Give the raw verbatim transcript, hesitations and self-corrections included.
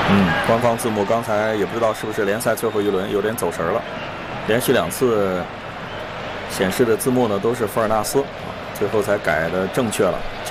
嗯，官方字幕刚才也不知道是不是联赛最后一轮有点走神了，连续两次显示的字幕呢都是福尔纳斯，最后才改的正确了。